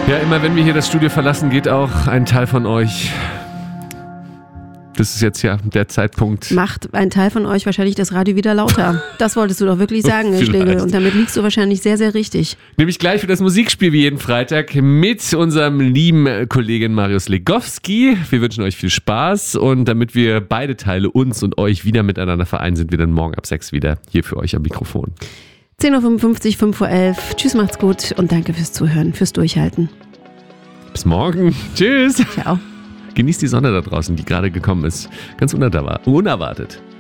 Ja, immer wenn wir hier das Studio verlassen, geht auch ein Teil von euch. Das ist jetzt ja der Zeitpunkt. Macht ein Teil von euch wahrscheinlich das Radio wieder lauter. Das wolltest du doch wirklich sagen, Herr Schlegel. Und damit liegst du wahrscheinlich sehr, sehr richtig. Nämlich gleich für das Musikspiel wie jeden Freitag mit unserem lieben Kollegen Marius Legowski. Wir wünschen euch viel Spaß und damit wir beide Teile, uns und euch, wieder miteinander vereinen, sind wir dann morgen ab 6 wieder hier für euch am Mikrofon. 10.55 Uhr, 5.11 Uhr. Tschüss, macht's gut und danke fürs Zuhören, fürs Durchhalten. Bis morgen. Tschüss. Ciao. Genießt die Sonne da draußen, die gerade gekommen ist. Ganz unerwartet.